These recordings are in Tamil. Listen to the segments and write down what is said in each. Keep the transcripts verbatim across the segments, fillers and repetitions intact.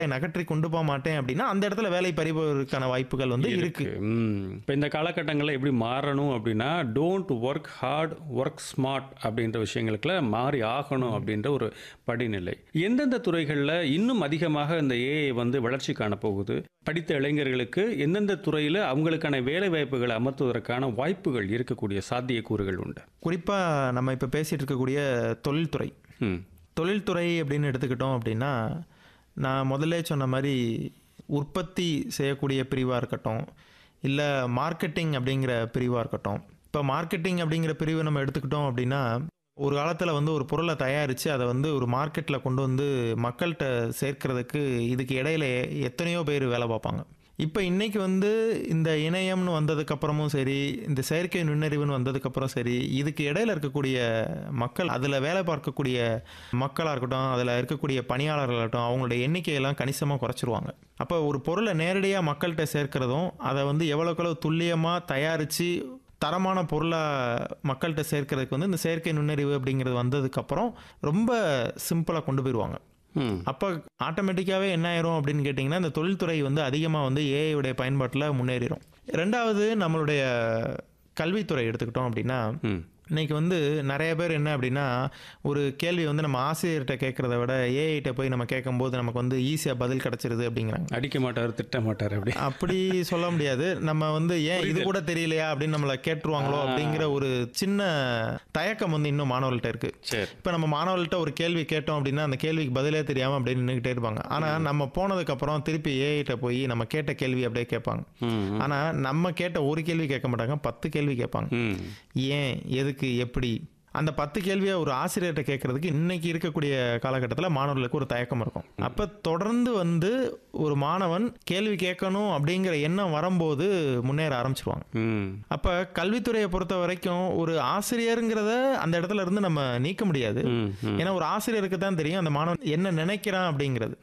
நகற்றி கொண்டு போக மாட்டேன் அப்படின்னா அந்த இடத்துல வேலை பறிபோவதற்கான வாய்ப்புகள் வந்து இருக்கு. இப்போ இந்த காலகட்டங்களில் எப்படி மாறணும் அப்படின்னா, don't work hard work smart அப்படின்ற விஷயங்களுக்குள்ள மாறி ஆகணும் அப்படின்ற ஒரு படிநிலை. எந்தெந்த துறைகளில் இன்னும் அதிகமாக இந்த ஏஐ வந்து வளர்ச்சி காணப்போகுது? படித்த இளைஞர்களுக்கு எந்தெந்த துறையில் அவங்களுக்கான வேலை வாய்ப்புகளை அமர்த்துவதற்கான வாய்ப்புகள் இருக்கக்கூடிய சாத்தியக்கூறுகள் உண்டு? குறிப்பாக நம்ம இப்போ பேசிகிட்டு இருக்கக்கூடிய தொழில்துறை ம் தொழில்துறை அப்படின்னு எடுத்துக்கிட்டோம் அப்படின்னா, நான் முதல்ல சொன்ன மாதிரி உற்பத்தி செய்யக்கூடிய பிரிவாக இருக்கட்டும், இல்லை மார்க்கெட்டிங் அப்படிங்கிற பிரிவாக இருக்கட்டும். இப்போ மார்க்கெட்டிங் அப்படிங்கிற பிரிவு நம்ம எடுத்துக்கிட்டோம் அப்படின்னா, ஒரு காலத்தில் வந்து ஒரு பொருளை தயாரித்து அதை வந்து ஒரு மார்க்கெட்டில் கொண்டு வந்து மக்கள்கிட்ட சேர்க்கறதுக்கு இதுக்கு இடையில எத்தனையோ பேர் வேலை பார்ப்பாங்க. இப்போ இன்றைக்கி வந்து இந்த இணையம்னு வந்ததுக்கப்புறமும் சரி, இந்த செயற்கை நுண்ணறிவுன்னு வந்ததுக்கப்புறம் சரி, இதுக்கு இடையில இருக்கக்கூடிய மக்கள், அதில் வேலை பார்க்கக்கூடிய மக்களாக இருக்கட்டும், அதில் இருக்கக்கூடிய பணியாளர்களாகட்டும், அவங்களுடைய எண்ணிக்கையெல்லாம் கணிசமாக குறைச்சிருவாங்க. அப்போ ஒரு பொருளை நேரடியாக மக்கள்கிட்ட சேர்க்கிறதும், அதை வந்து எவ்வளோக்களவு துல்லியமாக தயாரித்து தரமான பொருளாக மக்கள்கிட்ட சேர்க்கறதுக்கு வந்து இந்த செயற்கை நுண்ணறிவு அப்படிங்கிறது வந்ததுக்கப்புறம் ரொம்ப சிம்பிளாக கொண்டு போயிடுவாங்க. அப்போ ஆட்டோமேட்டிக்காகவே என்ன ஆயிரும் அப்படின்னு கேட்டிங்கன்னா, இந்த தொழில்துறை வந்து அதிகமாக வந்து ஏஐ உடைய பயன்பாட்டில் முன்னேறிடும். ரெண்டாவது, நம்மளுடைய கல்வித்துறை எடுத்துக்கிட்டோம் அப்படின்னா, இன்றைக்கி வந்து நிறைய பேர் என்ன அப்படின்னா, ஒரு கேள்வி வந்து நம்ம ஆசிரியர்கிட்ட கேட்குறத விட ஏஐட்ட போய் நம்ம கேட்கும்போது நமக்கு வந்து ஈஸியாக பதில் கிடச்சிருது அப்படிங்கிறாங்க. அடிக்க மாட்டார், திட்ட மாட்டார், அப்படி அப்படி சொல்ல முடியாது. நம்ம வந்து ஏன் இது கூட தெரியலையா அப்படின்னு நம்மளை கேட்டுருவாங்களோ அப்படிங்கிற ஒரு சின்ன தயக்கம் வந்து இன்னும் மாணவர்கள்ட்ட இருக்குது. இப்போ நம்ம மாணவர்கள்ட்ட ஒரு கேள்வி கேட்டோம் அப்படின்னா அந்த கேள்விக்கு பதிலே தெரியாமல் அப்படின்னு நின்றுக்கிட்டே இருப்பாங்க. ஆனால் நம்ம போனதுக்கப்புறம் திருப்பி ஏஐட்ட போய் நம்ம கேட்ட கேள்வி அப்படியே கேட்பாங்க. ஆனால் நம்ம கேட்ட ஒரு கேள்வி கேட்க மாட்டாங்க, பத்து கேள்வி கேட்பாங்க. ஏன், எதுக்கு, எப்படி? அந்த பத்து கேள்வியை ஒரு ஆசிரியர்கிட்ட கேட்கறதுக்கு இன்னைக்கு இருக்கக்கூடிய காலகட்டத்தில் மாணவர்களுக்கு ஒரு தயக்கம் இருக்கும். அப்போ தொடர்ந்து வந்து ஒரு மாணவன் கேள்வி கேட்கணும் அப்படிங்கிற எண்ணம் வரும்போது முன்னேற ஆரம்பிச்சிருவாங்க. அப்போ கல்வித்துறையை பொறுத்த வரைக்கும் ஒரு ஆசிரியருங்கிறத அந்த இடத்துல இருந்து நம்ம நீக்க முடியாது. ஏன்னா ஒரு ஆசிரியருக்கு தான் தெரியும் அந்த மாணவன் என்ன நினைக்கிறான் அப்படிங்கிறது.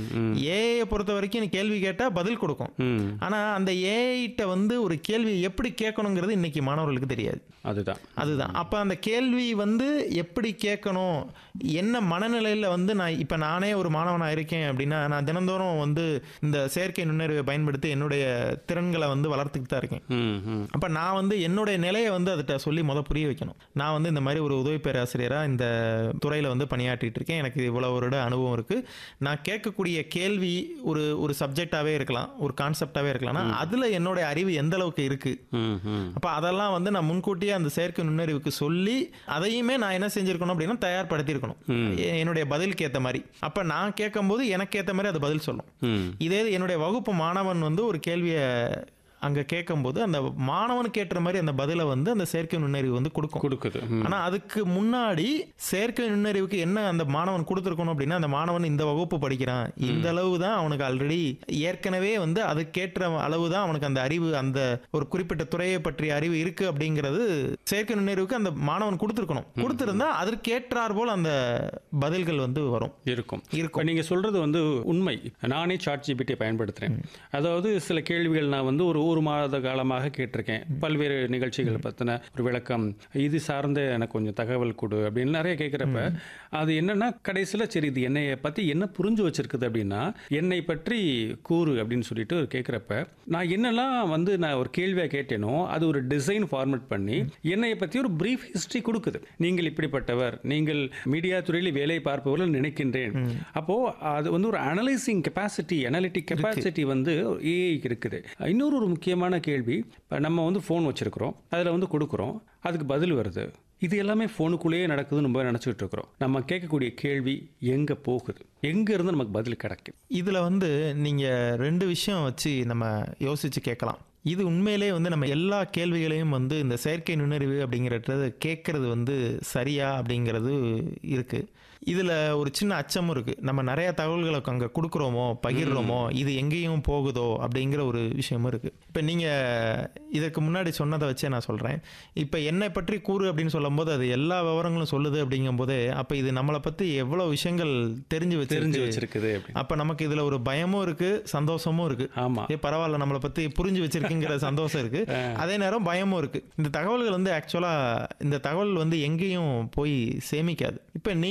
ஏஐயை பொறுத்த வரைக்கும் நீ கேள்வி கேட்டால் பதில் கொடுக்கும். ஆனால் அந்த ஏஐட்ட வந்து ஒரு கேள்வி எப்படி கேட்கணுங்கிறது இன்னைக்கு மாணவர்களுக்கு தெரியாது. அதுதான் அதுதான் அப்போ அந்த கேள்வி வந்து எப்படி கேட்கணும், என்ன மனநிலையில் வந்து நான் இப்போ நானே ஒரு மாணவனாக இருக்கேன் அப்படின்னா நான் தினந்தோறும் வந்து இந்த செயற்கை நுண்ணறிவை பயன்படுத்தி என்னுடைய திறன்களை வந்து வளர்த்துக்கிட்டு தான் இருக்கேன். அப்போ நான் வந்து என்னுடைய நிலையை வந்து அதுகிட்ட சொல்லி முத புரிய வைக்கணும். நான் வந்து இந்த மாதிரி ஒரு உதவி பேராசிரியராக இந்த துறையில் வந்து பணியாற்றிட்டு இருக்கேன், எனக்கு இவ்வளோ வருட அனுபவம் இருக்குது. நான் கேட்கக்கூடிய கேள்வி ஒரு ஒரு சப்ஜெக்டாகவே இருக்கலாம், ஒரு கான்செப்டாகவே இருக்கலாம்னா அதில் என்னுடைய அறிவு எந்த அளவுக்கு இருக்குது. அப்போ அதெல்லாம் வந்து நான் முன்கூட்டியே அந்த செயற்கை நுண்ணறிவுக்கு சொல்லி அதையுமே நான் என்ன செஞ்சிருக்கணும் அப்படின்னா தயார்படுத்தியிருக்கணும் என்னுடைய பதிலுக்கு ஏற்ற மாதிரி. அப்போ நான் கேட்கும்போது எனக்கு ஏற்ற மாதிரி அது பதில் சொல்லும். இதே என்னுடைய வகுப்பு மாணவன் வந்து ஒரு கேள்வியை அங்கே கேட்கும்போது அந்த மாணவனுக்கு ஏற்ற மாதிரி அந்த பதிலை வந்து அந்த செயற்கை நுண்ணறிவு வந்து கொடுக்கும் கொடுக்குது. ஆனால் அதுக்கு முன்னாடி செயற்கை நுண்ணறிவுக்கு என்ன அந்த மாணவன் கொடுத்துருக்கணும் அப்படின்னா, அந்த மாணவன் இந்த வகுப்பு படிக்கிறான், இந்த அளவு தான் அவனுக்கு ஆல்ரெடி ஏற்கனவே வந்து அதுக்கேற்ற அளவு தான் அவனுக்கு அந்த அறிவு, அந்த ஒரு குறிப்பிட்ட துறையை பற்றிய அறிவு இருக்குது அப்படிங்கிறது செயற்கை நுண்ணறிவுக்கு அந்த மாணவன் கொடுத்துருக்கணும். கொடுத்துருந்தா அதற்கேற்றார் போல் அந்த பதில்கள் வந்து வரும் இருக்கும் இருக்கும் நீங்கள் சொல்கிறது வந்து உண்மை. நானே சாட் ஜிபிடி பயன்படுத்துகிறேன். அதாவது சில கேள்விகள் நான் வந்து ஒரு ஒரு மாத காலமாக கேட்டிருக்கேன். பல்வேறு நிகழ்ச்சிகள் பற்றின ஒரு விளக்கம், இது சார்ந்த எனக்கு கொஞ்சம் தகவல் கொடு அப்படின்னு நிறைய கேட்குறப்ப அது என்னன்னா கடைசியில் சரி இது என்னை பற்றி என்ன புரிஞ்சு வச்சிருக்குது அப்படின்னா, என்னை பற்றி கூறு அப்படின்னு சொல்லிட்டு கேட்குறப்ப நான் என்னெல்லாம் வந்து நான் ஒரு கேள்வியாக கேட்டேனோ அது ஒரு டிசைன் ஃபார்மேட் பண்ணி என்னை பற்றி ஒரு பிரீஃப் ஹிஸ்ட்ரி கொடுக்குது. நீங்கள் இப்படிப்பட்டவர், நீங்கள் மீடியா துறையில் வேலை பார்ப்பவர்கள் நினைக்கின்றேன். அப்போது அது வந்து ஒரு அனலைசிங் கெப்பாசிட்டி, அனாலிட்டிக் கெப்பாசிட்டி வந்து ஏஐ இருக்குது. இன்னொரு ஒரு முக்கியமான கேள்வி, நம்ம வந்து ஃபோன் வச்சுருக்கிறோம், அதில் வந்து கொடுக்குறோம், அதுக்கு பதில் வருது. இது எல்லாமே ஃபோனுக்குள்ளேயே நடக்குதுன்னு நம்ம நினச்சிக்கிட்டு இருக்கிறோம். நம்ம கேட்கக்கூடிய கேள்வி எங்கே போகுது, எங்கேருந்து நமக்கு பதில் கிடைக்கும்? இதில் வந்து நீங்கள் ரெண்டு விஷயம் வச்சு நம்ம யோசித்து கேட்கலாம். இது உண்மையிலே வந்து நம்ம எல்லா கேள்விகளையும் வந்து இந்த செயற்கை நுண்ணறிவு அப்படிங்கிறது கேட்குறது வந்து சரியா அப்படிங்கிறது இருக்குது. இதில் ஒரு சின்ன அச்சமும் இருக்குது. நம்ம நிறையா தகவல்களை அங்கே கொடுக்குறோமோ, பகிர்றோமோ, இது எங்கேயும் போகுதோ அப்படிங்கிற ஒரு விஷயமும் இருக்குது. இப்போ நீங்கள் இதற்கு முன்னாடி சொன்னதை வச்சே நான் சொல்கிறேன். இப்போ என்னை பற்றி கூறு அப்படின்னு சொல்லும்போது அது எல்லா விவரங்களும் சொல்லுது அப்படிங்கும்போதே அப்போ இது நம்மளை பற்றி எவ்வளோ விஷயங்கள் தெரிஞ்சு வச்சு தெரிஞ்சு வச்சிருக்குது. அப்போ நமக்கு இதில் ஒரு பயமும் இருக்குது, சந்தோஷமும் இருக்குது. ஆமாம், ஏ பரவாயில்ல நம்மளை பற்றி புரிஞ்சு வச்சிருக்குங்கிற சந்தோஷம் இருக்குது, அதே நேரம் பயமும் இருக்குது. இந்த தகவல்கள் வந்து ஆக்சுவலாக இந்த தகவல் வந்து எங்கேயும் போய் சேமிக்காது. இப்போ நீங்கள் வந்து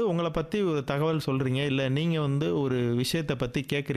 உங்களை பற்றி ஒரு தகவல் சொல்கிறீங்க இல்லை நீங்கள் வந்து ஒரு விஷயத்தை பற்றி கேட்குறீங்க